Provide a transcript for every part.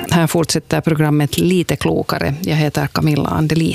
Här fortsätter programmet Lite klokare. Jag heter Camilla Andelin.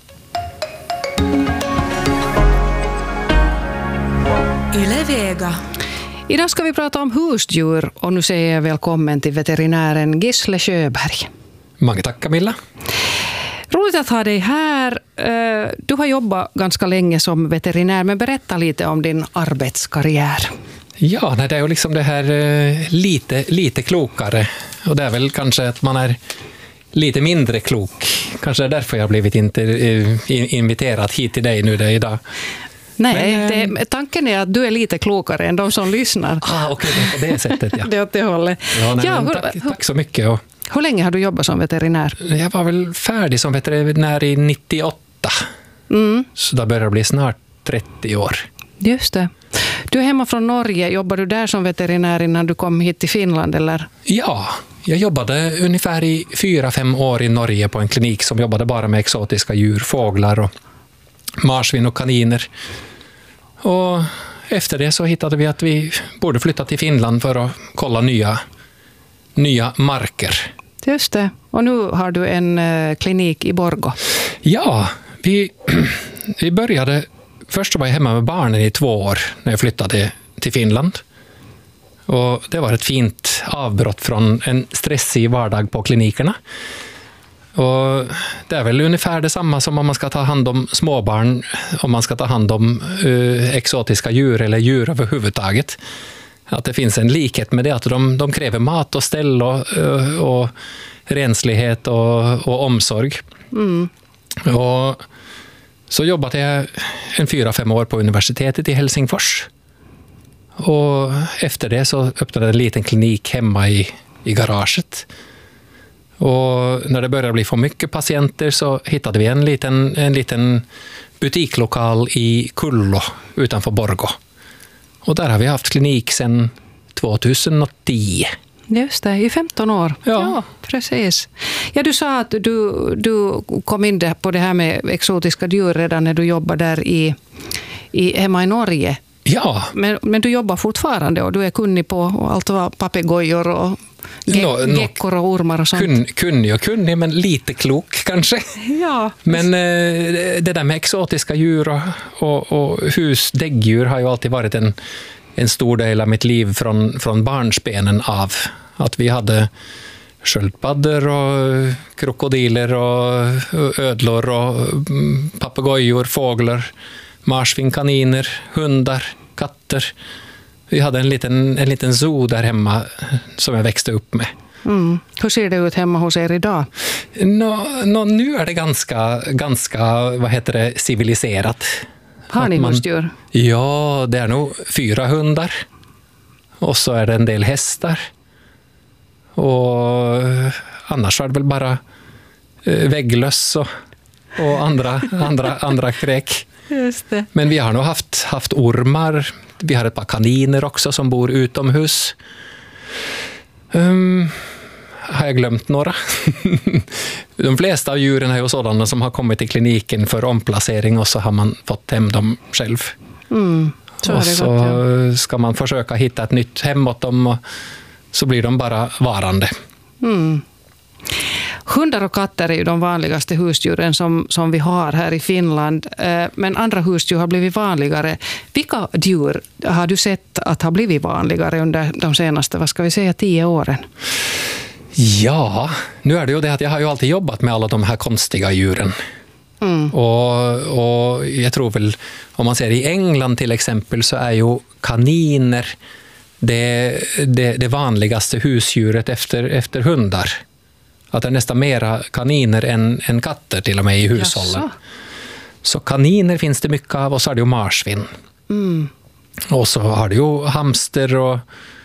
Yle Vega. Idag ska vi prata om husdjur och nu säger jag välkommen till veterinären Gisle Sjöberg. Många tack Camilla. Roligt att ha dig här. Du har jobbat ganska länge som veterinär, men berätta lite om din arbetskarriär. Ja, det är ju liksom det här lite klokare. Och det är väl kanske att man är lite mindre klok. Kanske är därför jag har blivit inviterad hit till dig nu det idag. Nej, tanken är att du är lite klokare än de som lyssnar. Okej, på det sättet, ja. Det är åt det hållet. Tack så mycket. Hur länge har du jobbat som veterinär? Jag var väl färdig som veterinär i 98. Så då börjar det bli snart 30 år. Just det. Du är hemma från Norge. Jobbar du där som veterinär innan du kom hit till Finland, eller? Ja, jag jobbade ungefär i 4-5 år i Norge på en klinik som jobbade bara med exotiska djur, fåglar och marsvin och kaniner. Och efter det så hittade vi att vi borde flytta till Finland för att kolla nya marker. Just det. Och nu har du en klinik i Borgå. Ja, vi började. Först var jag hemma med barnen i 2 år när jag flyttade till Finland. Och det var ett fint avbrott från en stressig vardag på klinikerna. Och det är väl ungefär detsamma som om man ska ta hand om småbarn, om man ska ta hand om exotiska djur eller djur överhuvudtaget. Att det finns en likhet med det, att de kräver mat och ställ och renslighet och omsorg. Och så jobbade jag 4-5 år på universitetet i Helsingfors. Och efter det så öppnade jag en liten klinik hemma i garaget. Och när det började bli för mycket patienter så hittade vi en liten butiklokal i Kullo utanför Borgå. Och där har vi haft klinik sedan 2010. Just det, i 15 år. Ja, precis. Ja, du sa att du kom in på det här med exotiska djur redan när du jobbade där hemma i Norge. Ja. Men du jobbar fortfarande och du är kunnig på allt vad papegojor och geckor och ormar och sånt. Kunnig, men lite klok kanske. Ja. Men det där med exotiska djur och husdäggdjur har ju alltid varit en stor del av mitt liv från barnsbenen av. Att vi hade sköldpaddor och krokodiler och ödlor och papegojor, fåglar, marsvin, kaniner, hundar, katter. Vi hade en liten zoo där hemma som jag växte upp med. Hur ser det ut hemma hos er idag? Nu är det ganska civiliserat. Har ni husdjur? Ja, det är nog 4 hundar. Och så är det en del hästar. Och annars är det väl bara vägglöss och andra kräk. Just det. Men vi har nog haft ormar. Vi har ett par kaniner också som bor utomhus. Har jag glömt några? De flesta av djuren är ju sådana som har kommit till kliniken för omplacering och så har man fått hem dem själv. Och så ska man försöka hitta ett nytt hem åt dem och så blir de bara varande. Hundar och katter är ju de vanligaste husdjuren som vi har här i Finland. Men andra husdjur har blivit vanligare. Vilka djur har du sett att ha blivit vanligare under de senaste, 10 åren? Ja, nu är det ju det att jag har ju alltid jobbat med alla de här konstiga djuren. Och jag tror väl, om man ser i England till exempel, så är ju kaniner det vanligaste husdjuret efter hundar. Att det är nästan mera kaniner än katter till och med i hushållen. Jaså. Så kaniner finns det mycket av och så är det ju marsvin. Och så har det ju hamster